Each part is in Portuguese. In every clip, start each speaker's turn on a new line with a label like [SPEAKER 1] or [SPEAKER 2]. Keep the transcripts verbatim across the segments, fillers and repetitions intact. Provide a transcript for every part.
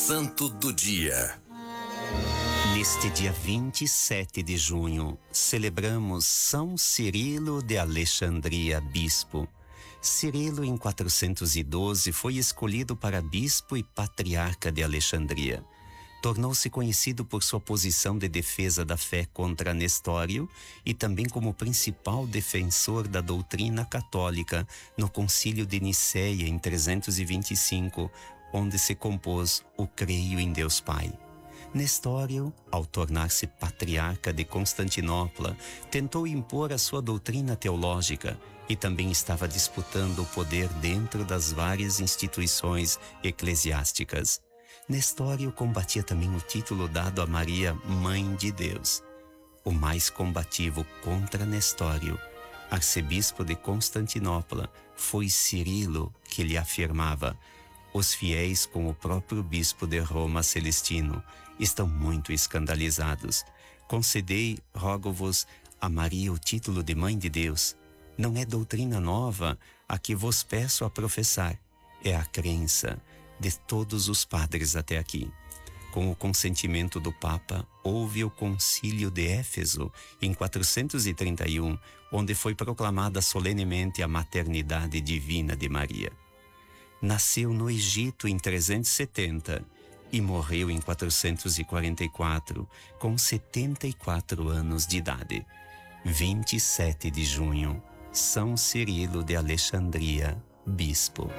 [SPEAKER 1] Santo do Dia.
[SPEAKER 2] Neste dia vinte e sete de junho, celebramos São Cirilo de Alexandria, bispo. Cirilo, em quatrocentos e doze, foi escolhido para bispo e patriarca de Alexandria. Tornou-se conhecido por sua posição de defesa da fé contra Nestório e também como principal defensor da doutrina católica no Concílio de Nicéia em trezentos e vinte e cinco, onde se compôs o Creio em Deus Pai. Nestório, ao tornar-se patriarca de Constantinopla, tentou impor a sua doutrina teológica e também estava disputando o poder dentro das várias instituições eclesiásticas. Nestório combatia também o título dado a Maria, Mãe de Deus. O mais combativo contra Nestório, arcebispo de Constantinopla, foi Cirilo, que lhe afirmava: os fiéis, com o próprio bispo de Roma, Celestino, estão muito escandalizados. Concedei, rogo-vos, a Maria o título de Mãe de Deus. Não é doutrina nova a que vos peço a professar, é a crença de todos os padres até aqui. Com o consentimento do Papa, houve o Concílio de Éfeso, em quatrocentos e trinta e um, onde foi proclamada solenemente a maternidade divina de Maria. Nasceu no Egito em trezentos e setenta e morreu em quatrocentos e quarenta e quatro, com setenta e quatro anos de idade. vinte e sete de junho, São Cirilo de Alexandria, bispo.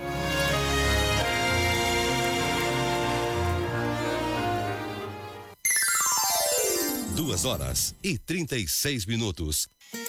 [SPEAKER 1] Duas horas e trinta e seis minutos.